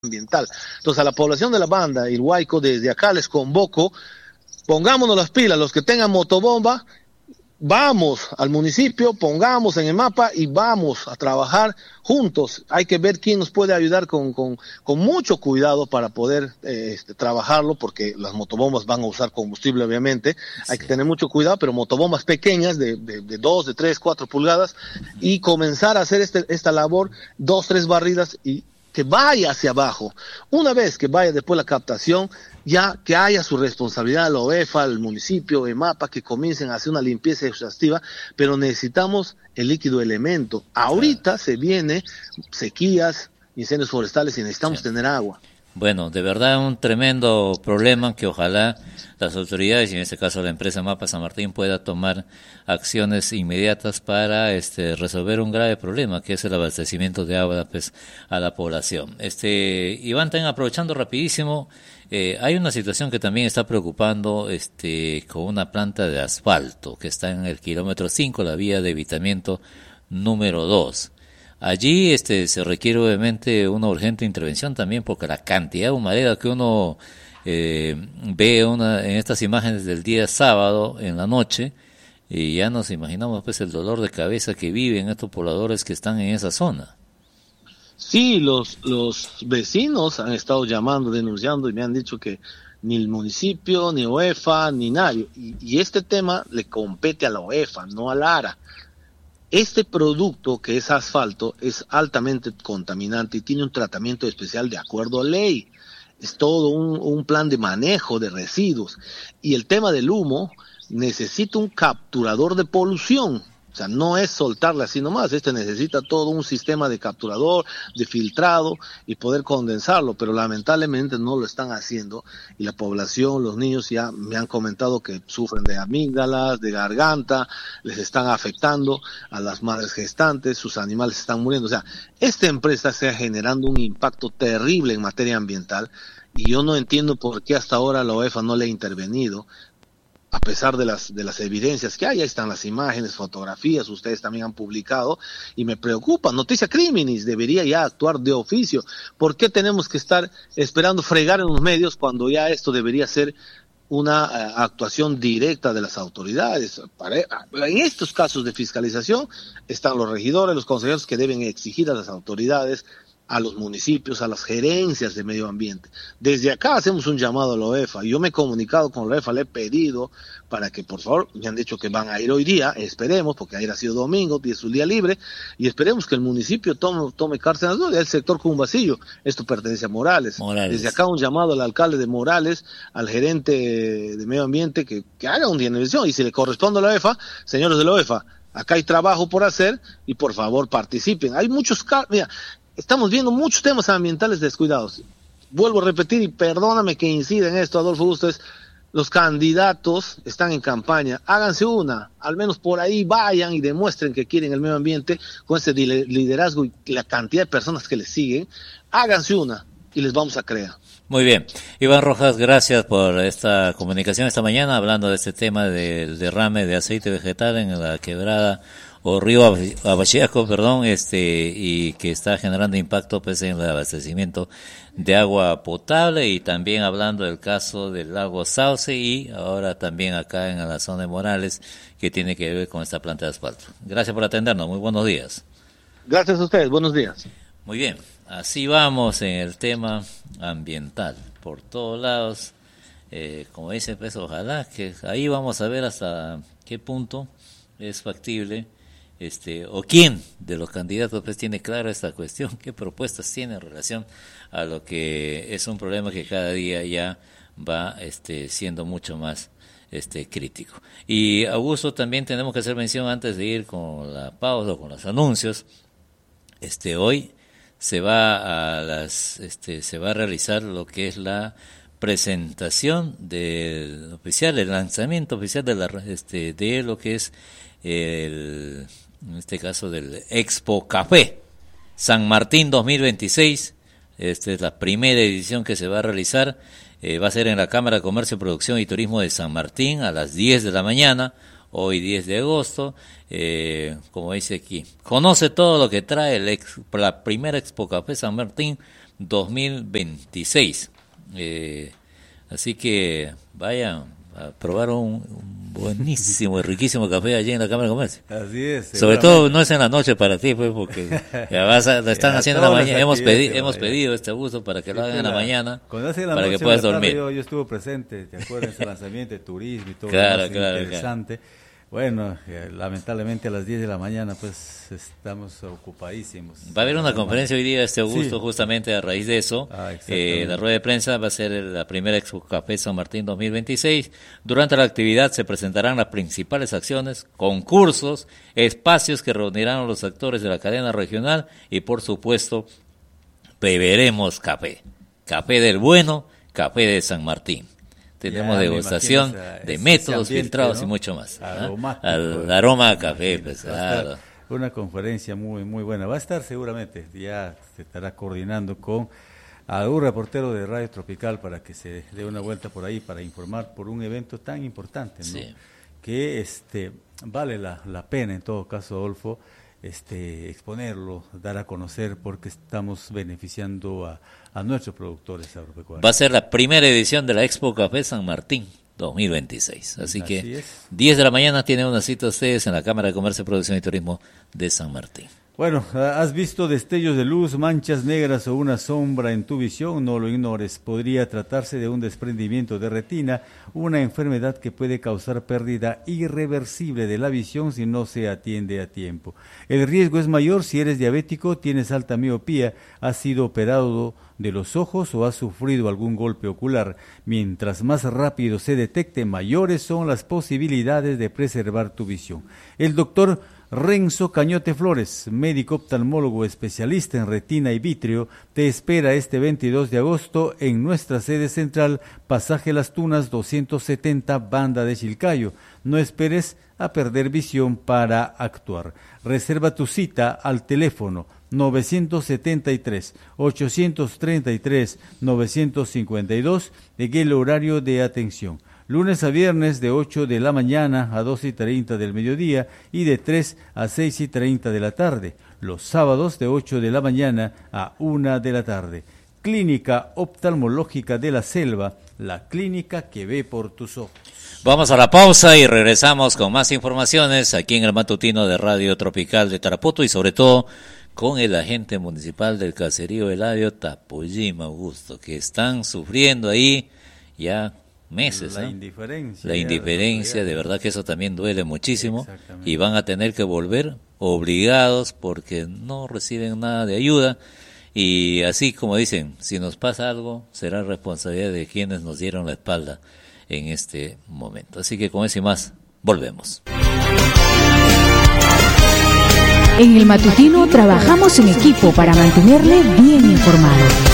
ambiental. Entonces, a la población de la banda y el Huayco, desde acá les convoco, pongámonos las pilas, los que tengan motobomba, vamos al municipio, pongamos en el mapa y vamos a trabajar juntos. Hay que ver quién nos puede ayudar con mucho cuidado para poder trabajarlo, porque las motobombas van a usar combustible, obviamente. Hay que tener mucho cuidado, pero motobombas pequeñas de 2, de 3, 4 pulgadas y comenzar a hacer esta labor, 2, 3 barridas y que vaya hacia abajo. Una vez que vaya después la captación, ya que haya su responsabilidad la OEFA, el municipio, EMAPA, que comiencen a hacer una limpieza exhaustiva, pero necesitamos el líquido elemento. Ahorita se viene sequías, incendios forestales y necesitamos tener agua. Bueno, de verdad un tremendo problema que ojalá las autoridades, y en este caso la empresa Mapa San Martín, pueda tomar acciones inmediatas para resolver un grave problema que es el abastecimiento de agua, pues, a la población. Iván, también aprovechando rapidísimo, hay una situación que también está preocupando con una planta de asfalto que está en el kilómetro 5, la vía de evitamiento número 2. Allí se requiere obviamente una urgente intervención también, porque la cantidad de humareda que uno ve en estas imágenes del día sábado en la noche, y ya nos imaginamos pues el dolor de cabeza que viven estos pobladores que están en esa zona. Sí, los vecinos han estado llamando, denunciando y me han dicho que ni el municipio, ni OEFA, ni nadie, y este tema le compete a la OEFA, no a la ARA. Este producto, que es asfalto, es altamente contaminante y tiene un tratamiento especial de acuerdo a ley. Es todo un plan de manejo de residuos. Y el tema del humo necesita un capturador de polución. O sea, no es soltarla así nomás, necesita todo un sistema de capturador, de filtrado y poder condensarlo, pero lamentablemente no lo están haciendo y la población, los niños ya me han comentado que sufren de amígdalas, de garganta, les están afectando a las madres gestantes, sus animales están muriendo. O sea, esta empresa está generando un impacto terrible en materia ambiental y yo no entiendo por qué hasta ahora la OEFA no le ha intervenido. A pesar de las evidencias que hay, ahí están las imágenes, fotografías, ustedes también han publicado, y me preocupa, Noticia Criminis debería ya actuar de oficio. ¿Por qué tenemos que estar esperando fregar en los medios cuando ya esto debería ser una actuación directa de las autoridades? En estos casos de fiscalización están los regidores, los consejeros que deben exigir a las autoridades, a los municipios, a las gerencias de medio ambiente. Desde acá hacemos un llamado a la OEFA. Yo me he comunicado con la OEFA, le he pedido para que, por favor, me han dicho que van a ir hoy día, esperemos, porque ayer ha sido domingo, es un día libre, y esperemos que el municipio tome cárceles, ¿no? El sector Cumbasillo, esto pertenece a Morales. Desde acá un llamado al alcalde de Morales, al gerente de medio ambiente, que haga una intervención, y si le corresponde a la OEFA, señores de la OEFA, acá hay trabajo por hacer, y por favor participen. Hay muchos mira, estamos viendo muchos temas ambientales descuidados. Vuelvo a repetir y perdóname que incida en esto, Adolfo Bustos, los candidatos están en campaña, háganse una, al menos por ahí vayan y demuestren que quieren el medio ambiente con ese liderazgo y la cantidad de personas que les siguen, háganse una y les vamos a creer. Muy bien. Iván Rojas, gracias por esta comunicación esta mañana hablando de este tema del derrame de aceite vegetal en la quebrada o río Abachiaco, y que está generando impacto pues en el abastecimiento de agua potable, y también hablando del caso del lago Sauce y ahora también acá en la zona de Morales, que tiene que ver con esta planta de asfalto. Gracias por atendernos, muy buenos días. Gracias a ustedes, buenos días. Muy bien, así vamos en el tema ambiental, por todos lados, como dice pues ojalá que ahí vamos a ver hasta qué punto es factible o quién de los candidatos pues tiene clara esta cuestión, qué propuestas tiene en relación a lo que es un problema que cada día ya va siendo mucho más crítico. Y Augusto, también tenemos que hacer mención antes de ir con la pausa o con los anuncios. Hoy se va a realizar lo que es la presentación del oficial, el lanzamiento oficial de lo que es en este caso del Expo Café San Martín 2026. Esta es la primera edición que se va a realizar. Va a ser en la Cámara de Comercio, Producción y Turismo de San Martín a las 10 de la mañana, hoy 10 de agosto. Como dice aquí, conoce todo lo que trae la primera Expo Café San Martín 2026. Así que vayan a probar un buenísimo y riquísimo café allí en la Cámara de Comercio. Así es. Sobre todo no es en la noche para ti, pues, porque lo están haciendo en la mañana. Hemos pedido este abuso para que lo hagan en la mañana, para que puedas dormir. Yo estuve presente, ¿te acuerdas? El lanzamiento de turismo y todo. Claro, interesante. Bueno, lamentablemente a las 10 de la mañana pues estamos ocupadísimos. Va a haber una conferencia hoy día, Augusto, justamente a raíz de eso. La rueda de prensa va a ser la primera Expo Café San Martín 2026. Durante la actividad se presentarán las principales acciones, concursos, espacios que reunirán a los actores de la cadena regional y por supuesto beberemos café. Café del bueno, café de San Martín. Tenemos degustación de métodos filtrados, ¿no? Y mucho más. Al aroma a café, pues, claro. Una conferencia muy muy buena. Va a estar seguramente, ya se estará coordinando con algún reportero de Radio Tropical para que se dé una vuelta por ahí para informar por un evento tan importante, ¿no? Sí. Que vale la pena en todo caso, Adolfo, exponerlo, dar a conocer, porque estamos beneficiando a nuestros productores agropecuarios. Va a ser la primera edición de la Expo Café San Martín 2026. Así que es. 10 de la mañana tienen una cita ustedes en la Cámara de Comercio, Producción y Turismo de San Martín. Bueno, ¿has visto destellos de luz, manchas negras o una sombra en tu visión? No lo ignores. Podría tratarse de un desprendimiento de retina, una enfermedad que puede causar pérdida irreversible de la visión si no se atiende a tiempo. El riesgo es mayor si eres diabético, tienes alta miopía, has sido operado de los ojos o has sufrido algún golpe ocular. Mientras más rápido se detecte, mayores son las posibilidades de preservar tu visión. El doctor Renzo Cañote Flores, médico oftalmólogo especialista en retina y vitrio, te espera este 22 de agosto en nuestra sede central, Pasaje Las Tunas 270, Banda de Chilcayo. No esperes a perder visión para actuar. Reserva tu cita al teléfono 973-833-952 en el horario de atención. Lunes a viernes de 8 de la mañana a 12:30 del mediodía y de 3 a 6:30 de la tarde. Los sábados de 8 de la mañana a 1 de la tarde. Clínica Oftalmológica de la Selva, la clínica que ve por tus ojos. Vamos a la pausa y regresamos con más informaciones aquí en el matutino de Radio Tropical de Tarapoto y sobre todo con el agente municipal del caserío Eladio Tapollima, Augusto, que están sufriendo ahí ya meses. La indiferencia, de verdad que eso también duele muchísimo y van a tener que volver obligados porque no reciben nada de ayuda y así como dicen, si nos pasa algo será responsabilidad de quienes nos dieron la espalda en este momento. Así que con eso y más, volvemos. En el matutino trabajamos en equipo para mantenerle bien informado.